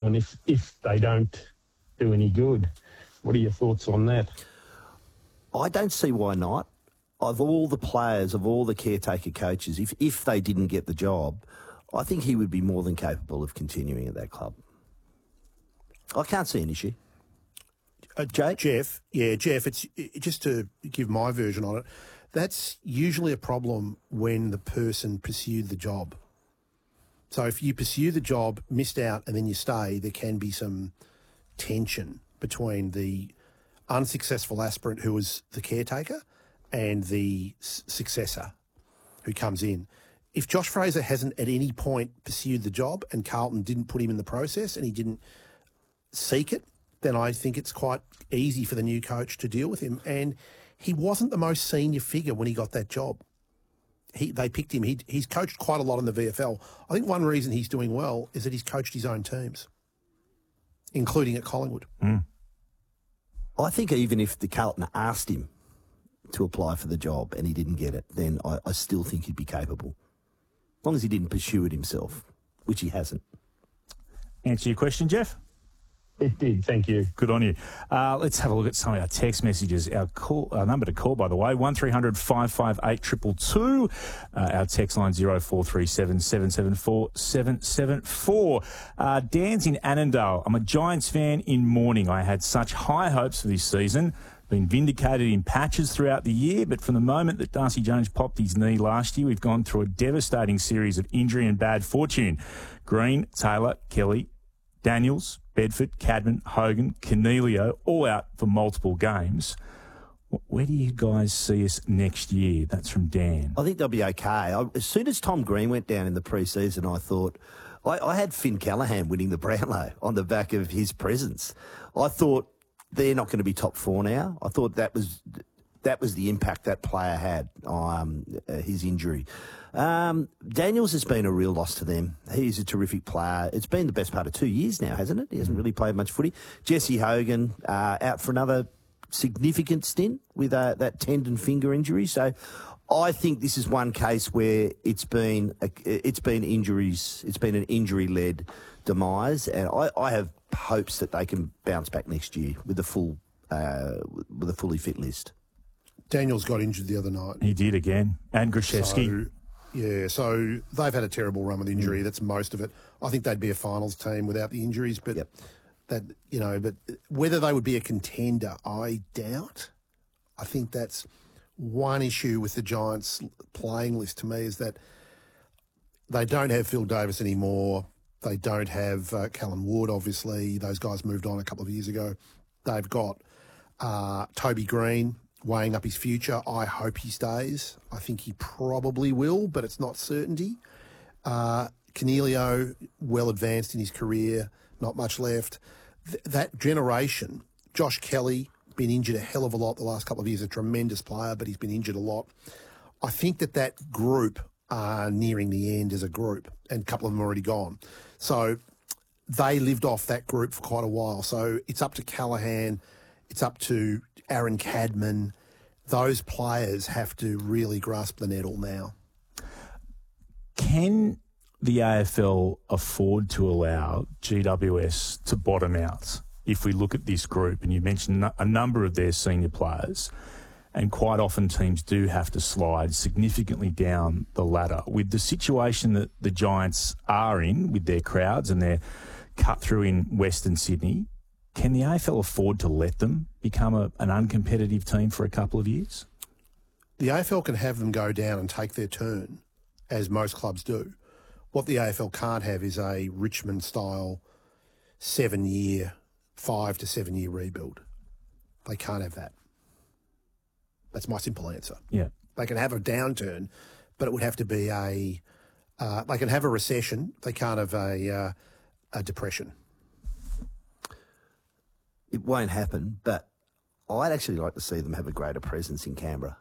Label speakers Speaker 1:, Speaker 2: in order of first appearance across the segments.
Speaker 1: Carlton if they don't do any good. What are your thoughts on that?
Speaker 2: I don't see why not. Of all the players, of all the caretaker coaches, if they didn't get the job, I think he would be more than capable of continuing at that club. I can't see an issue. Jake?
Speaker 3: Jeff, it's just to give my version on it, that's usually a problem when the person pursued the job. So if you pursue the job, missed out, and then you stay, there can be some tension between the unsuccessful aspirant who was the caretaker and the successor who comes in. If Josh Fraser hasn't at any point pursued the job and Carlton didn't put him in the process and he didn't seek it, then I think it's quite easy for the new coach to deal with him. And he wasn't the most senior figure when he got that job. They picked him. He's coached quite a lot in the VFL. I think one reason he's doing well is that he's coached his own teams, including at Collingwood.
Speaker 2: I think even if the Carlton asked him to apply for the job and he didn't get it, then I still think he'd be capable. As long as he didn't pursue it himself, which he hasn't.
Speaker 4: Answer your question, Jeff?
Speaker 1: It did, thank you.
Speaker 4: Good on you. Let's have a look at some of our text messages. Our number to call, by the way, 1300 558 222. Our text line 0437 774 774. Dan's in Annandale. I'm a Giants fan in mourning. I had such high hopes for this season. Been vindicated in patches throughout the year, but from the moment that Darcy Jones popped his knee last year, we've gone through a devastating series of injury and bad fortune. Green, Taylor, Kelly, Daniels, Bedford, Cadman, Hogan, Cornelio, all out for multiple games. Where do you guys see us next year? That's from Dan.
Speaker 2: I think they'll be okay. As soon as Tom Green went down in the pre-season, I thought... I had Finn Callahan winning the Brownlow on the back of his presence. I thought they're not going to be top four now. I thought that was the impact that player had on his injury. Daniels has been a real loss to them. He's a terrific player. It's been the best part of 2 years now, hasn't it? He hasn't really played much footy. Jesse Hogan out for another significant stint with that tendon finger injury. So I think this is one case where it's been injuries. It's been an injury-led demise, and I have hopes that they can bounce back next year with a fully fit list.
Speaker 3: Daniels got injured the other night.
Speaker 4: He did again. And Grishevsky.
Speaker 3: So they've had a terrible run with injury. That's most of it. I think they'd be a finals team without the injuries, but but whether they would be a contender, I doubt. I think that's one issue with the Giants' playing list to me is that they don't have Phil Davis anymore. They don't have Callan Wood, obviously. Those guys moved on a couple of years ago. They've got Toby Green weighing up his future. I hope he stays. I think he probably will, but it's not certainty. Cornelio, well advanced in his career, not much left. That generation, Josh Kelly, been injured a hell of a lot the last couple of years, a tremendous player, but he's been injured a lot. I think that group are nearing the end as a group, and a couple of them are already gone. So they lived off that group for quite a while. So it's up to Callahan, it's up to Aaron Cadman. Those players have to really grasp the nettle now.
Speaker 4: Can the AFL afford to allow GWS to bottom out if we look at this group? And you mentioned a number of their senior players, and quite often teams do have to slide significantly down the ladder. With the situation that the Giants are in with their crowds and their cut through in Western Sydney, can the AFL afford to let them become an uncompetitive team for a couple of years?
Speaker 3: The AFL can have them go down and take their turn, as most clubs do. What the AFL can't have is a Richmond-style 5 to 7 year rebuild. They can't have that. That's my simple answer.
Speaker 4: Yeah.
Speaker 3: They can have a downturn, but it would have to be they can have a recession. They can't have a depression.
Speaker 2: It won't happen, but I'd actually like to see them have a greater presence in Canberra.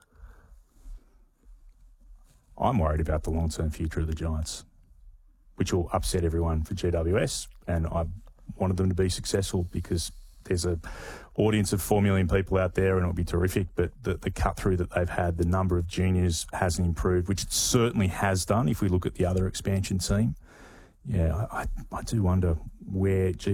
Speaker 4: I'm worried about the long-term future of the Giants, which will upset everyone for GWS, and I wanted them to be successful because there's an audience of 4 million people out there and it'll be terrific, but the cut-through that they've had, the number of juniors hasn't improved, which it certainly has done if we look at the other expansion team. Yeah, I do wonder where